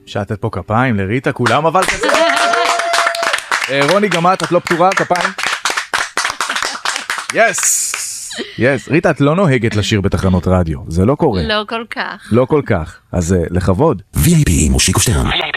שטת פה כפיים לריטה, כולם אבל כזה. רוני, גם את לא פתורה, כפיים. יס, ריטה, את לא נוהגת לשיר בתחנות רדיו, זה לא קורה. לא כל כך. לא כל כך, אז לכבוד. VIP עם מושיקו שטרן.